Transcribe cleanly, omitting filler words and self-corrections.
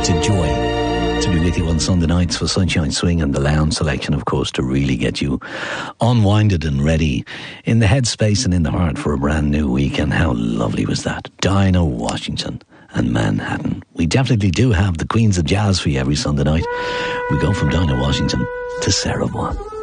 a joy to be with you on Sunday nights for Sunshine Swing and the Lounge Selection, of course, to really get you unwinded and ready in the headspace and in the heart for a brand new week. And how lovely was that? Dinah Washington and Manhattan. We definitely do have the Queens of Jazz for you every Sunday night. We go from Dinah Washington to Sarah Vaughan.